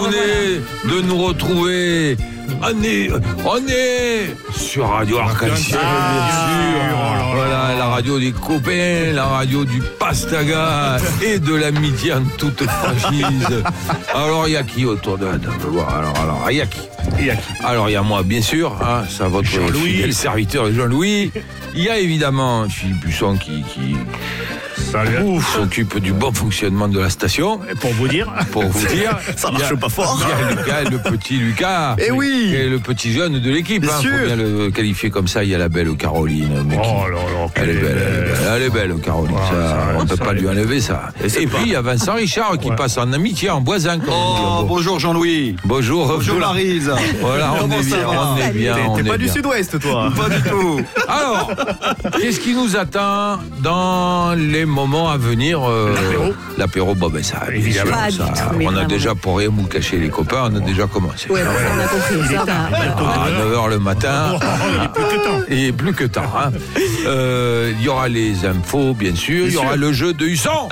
venez de nous retrouver. On est sur Radio Arc-en-Ciel, bien sûr. Voilà, la radio des copains, la radio du Pastaga et de l'amitié en toute franchise. Alors, il y a qui autour de la table? Alors, il y a qui? Alors, il y a moi, bien sûr, hein, ça votre fidèle serviteur Jean-Louis. Il y a évidemment Philippe Busson qui s'occupe du bon fonctionnement de la station. Pour vous dire, ça marche pas fort. Il y a Lucas, le petit Lucas. Et oui. Et le petit jeune de l'équipe. Bien sûr. Faut bien le qualifier comme ça. Il y a la belle Caroline. Elle est belle, Caroline. On ne peut pas lui enlever ça. Et puis il y a Vincent Richard qui passe en amitié en Boisin. Bonjour Jean-Louis. Bonjour Maryse. Voilà, on est bien. T'es pas du sud-ouest, toi? Pas du tout. Alors, qu'est-ce qui nous attend dans les moments à venir? L'apéro, ça, évidemment. On a déjà pour rien vous cacher les copains, on a déjà commencé. Ouais, on a compris ça. À 9h le matin. Il n'est plus que temps. Hein. Il y aura les infos, bien sûr. Il y aura le jeu de Husson.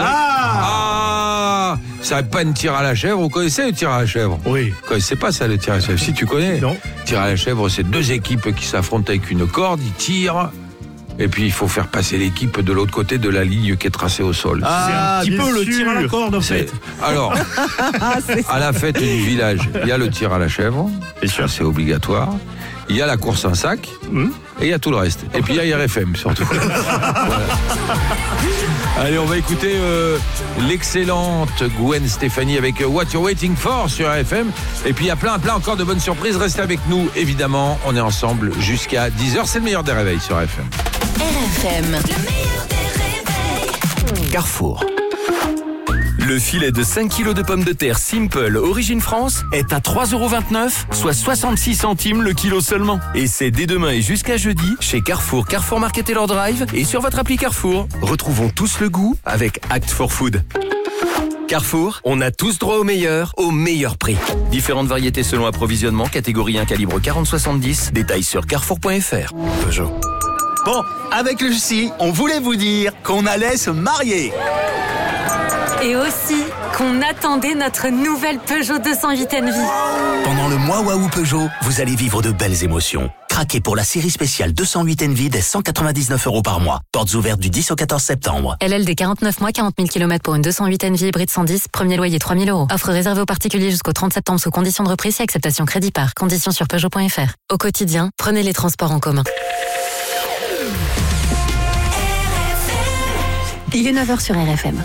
Ça n'est pas un tir à la chèvre. Vous connaissez le tir à la chèvre? Oui. Vous connaissez pas ça, le tir à la chèvre? Si, tu connais. Non. Tir à la chèvre, c'est deux équipes qui s'affrontent avec une corde, ils tirent. Et puis il faut faire passer l'équipe de l'autre côté de la ligne qui est tracée au sol. C'est un petit peu le tir à la corde en fait. Alors, à la fête du village, il y a le tir à la chèvre, c'est obligatoire. Il y a la course en sac, et il y a tout le reste. Et puis il y a RFM surtout. Voilà. Allez, on va écouter l'excellente Gwen Stefani avec What You're Waiting For sur RFM. Et puis il y a plein encore de bonnes surprises. Restez avec nous, évidemment. On est ensemble jusqu'à 10h. C'est le meilleur des réveils sur RFM. RFM, le meilleur des réveils. Carrefour. Le filet de 5 kg de pommes de terre Simple Origine France est à 3,29 €, soit 66 centimes le kilo seulement. Et c'est dès demain et jusqu'à jeudi chez Carrefour Market Taylor Drive et sur votre appli Carrefour. Retrouvons tous le goût avec Act for Food. Carrefour, on a tous droit au meilleur prix. Différentes variétés selon approvisionnement, catégorie 1 calibre 40-70, détails sur carrefour.fr. Peugeot. Bon, avec Lucie, on voulait vous dire qu'on allait se marier. Et aussi qu'on attendait notre nouvelle Peugeot 208 Envy. Pendant le mois Waouh Peugeot, vous allez vivre de belles émotions. Craquez pour la série spéciale 208 Envy dès 199 € par mois. Portes ouvertes du 10 au 14 septembre. LLD 49 mois, 40 000 km pour une 208 Envy hybride 110, premier loyer 3 000 €. Offre réservée aux particuliers jusqu'au 30 septembre sous conditions de reprise et acceptation crédit par. Conditions sur Peugeot.fr. Au quotidien, prenez les transports en commun. Il est 9h sur RFM.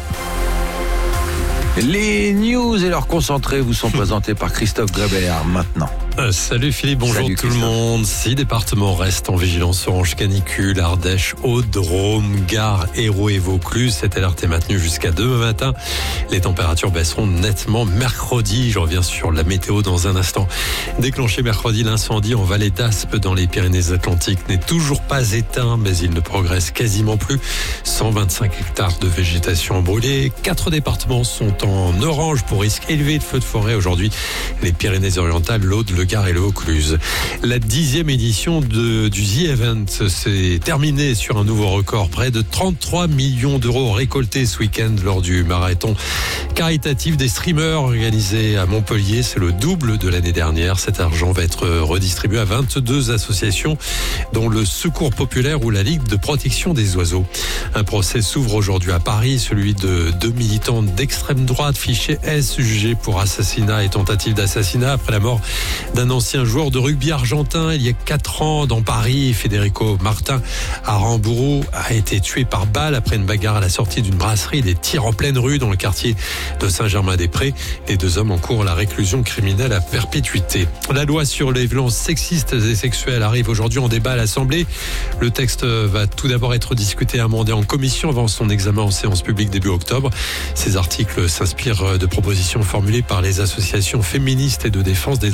Les news et leurs concentrés vous sont présentés par Christophe Grébert maintenant. Salut Philippe, bonjour Salut tout le monde. 6 départements restent en vigilance orange canicule, Ardèche, Aude-Drôme, Gare, Hérault et Vaucluse. Cette alerte est maintenue jusqu'à demain matin. Les températures baisseront nettement mercredi. Je reviens sur la météo dans un instant. Déclenché mercredi, l'incendie en vallée d'Aspe dans les Pyrénées-Atlantiques n'est toujours pas éteint, mais il ne progresse quasiment plus. 125 hectares de végétation brûlée. 4 départements sont en orange pour risque élevé de feux de forêt aujourd'hui. Les Pyrénées-Orientales, l'Aude, le Gard et le Vaucluse. La 10e édition du The Event s'est terminée sur un nouveau record. Près de 33 millions d'euros récoltés ce week-end lors du marathon caritatif des streamers organisé à Montpellier. C'est le double de l'année dernière. Cet argent va être redistribué à 22 associations, dont le Secours Populaire ou la Ligue de protection des oiseaux. Un procès s'ouvre aujourd'hui à Paris, celui de 2 militants d'extrême droite fichés S jugés pour assassinat et tentative d'assassinat après la mort d'un ancien joueur de rugby argentin il y a 4 ans dans Paris. Federico Martin Aramburu a été tué par balle après une bagarre à la sortie d'une brasserie. Des tirs en pleine rue dans le quartier de Saint-Germain-des-Prés. Les 2 hommes encourent la réclusion criminelle à perpétuité. La loi sur les violences sexistes et sexuelles arrive aujourd'hui en débat à l'Assemblée. Le texte va tout d'abord être discuté et amendé en commission avant son examen en séance publique début octobre. Ces articles s'inspirent de propositions formulées par les associations féministes et de défense des droits des enfants.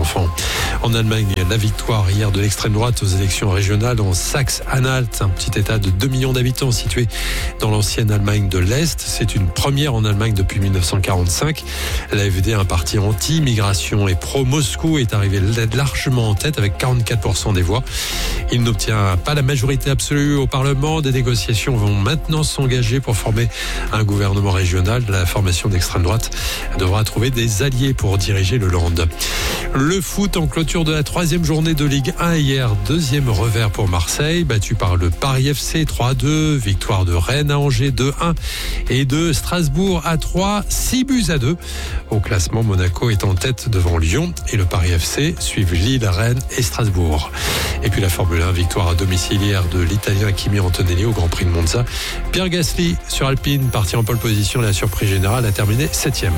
enfants. En Allemagne, la victoire hier de l'extrême droite aux élections régionales en Saxe-Anhalt, un petit état de 2 millions d'habitants situé dans l'ancienne Allemagne de l'Est. C'est une première en Allemagne depuis 1945. L'AfD, un parti anti-immigration et pro-Moscou, est arrivé largement en tête avec 44% des voix. Il n'obtient pas la majorité absolue au Parlement. Des négociations vont maintenant s'engager pour former un gouvernement régional. La formation d'extrême droite devra trouver des alliés pour diriger le Land. Le foot en clôture de la 3e journée de Ligue 1 hier. 2e revers pour Marseille, battu par le Paris FC 3-2. Victoire de Rennes à Angers 2-1 et de Strasbourg à 3, 6-2. Au classement, Monaco est en tête devant Lyon et le Paris FC suivent Lille, Rennes et Strasbourg. Et puis la Formule 1, victoire à domicile hier de l'Italien Kimi Antonelli au Grand Prix de Monza. Pierre Gasly sur Alpine, parti en pole position, la surprise générale a terminé 7e.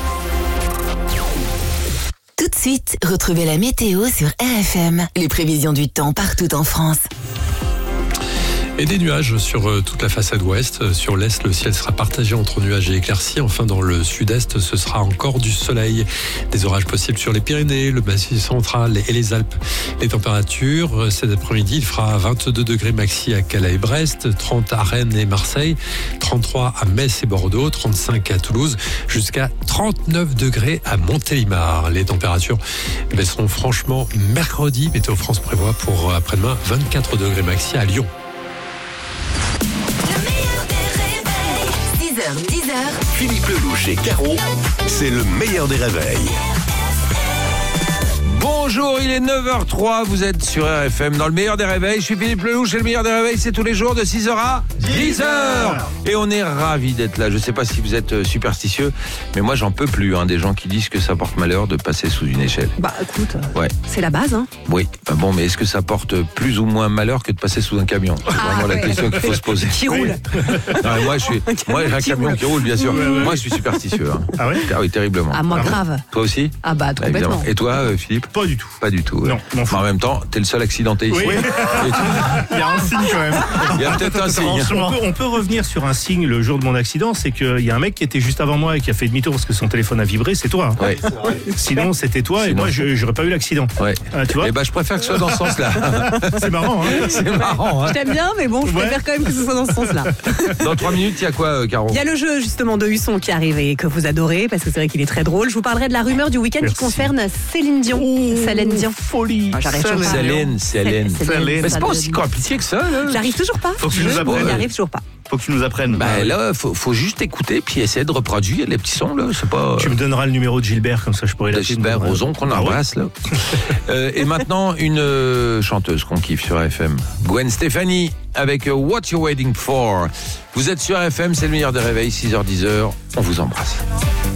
Tout de suite, retrouvez la météo sur RFM. Les prévisions du temps partout en France. Et des nuages sur toute la façade ouest. Sur l'est, le ciel sera partagé entre nuages et éclaircies. Enfin, dans le sud-est, ce sera encore du soleil. Des orages possibles sur les Pyrénées, le Massif central et les Alpes. Les températures, cet après-midi, il fera 22 degrés maxi à Calais et Brest, 30 à Rennes et Marseille, 33 à Metz et Bordeaux, 35 à Toulouse, jusqu'à 39 degrés à Montélimar. Les températures baisseront franchement mercredi. Météo France prévoit pour après-demain 24 degrés maxi à Lyon. 10h. Philippe Lelouch et Caro, c'est le meilleur des réveils. Bonjour, il est 9h03, vous êtes sur RFM dans le meilleur des réveils. Je suis Philippe Lelouch et le meilleur des réveils, c'est tous les jours de 6h à 10h. Et on est ravis d'être là. Je ne sais pas si vous êtes superstitieux, mais moi j'en peux plus des gens qui disent que ça porte malheur de passer sous une échelle. Bah écoute, ouais. C'est la base. Oui, bon, mais est-ce que ça porte plus ou moins malheur que de passer sous un camion? C'est vraiment la question qu'il faut se poser. Qui roule. Non, mais moi j'ai un camion qui roule, bien sûr. Moi je suis superstitieux. Ah ouais? Ah oui, terriblement. Ah moi grave. Toi aussi? Ah bah complètement. Et toi, Philippe? Pas du tout. Pas du tout. Ouais. Non, mais en même temps, t'es le seul accidenté ici. Oui. Il y a un signe quand même. Il y a peut-être un signe. On peut revenir sur un signe le jour de mon accident, c'est qu'il y a un mec qui était juste avant moi et qui a fait demi-tour parce que son téléphone a vibré, c'est toi. Ouais. Sinon, c'était toi et moi, j'aurais pas eu l'accident. Ouais. Tu vois? Et je préfère que ce soit dans ce sens-là. C'est marrant, C'est marrant, Je t'aime bien, mais bon, je préfère quand même que ce soit dans ce sens-là. Dans 3 minutes, il y a quoi, Caro? Il y a le jeu, justement, de Husson qui arrive et que vous adorez, parce que c'est vrai qu'il est très drôle. Je vous parlerai de la rumeur du week-end qui concerne Céline Dion. Céline Dion. Folie. J'arrive toujours pas. Céline. Mais c'est pas aussi compliqué que ça, là. J'arrive toujours pas. Faut que tu nous apprennes. J'arrive toujours pas. Faut que tu nous apprennes. Là, faut juste écouter puis essayer de reproduire les petits sons, là. C'est pas. Tu me donneras le numéro de Gilbert, comme ça je pourrais de Gilbert Rozon qu'on embrasse, là. Et maintenant, une chanteuse qu'on kiffe sur FM. Gwen Stefani avec What You're Waiting For. Vous êtes sur FM, c'est le meilleur des réveils, 6h-10h. On vous embrasse.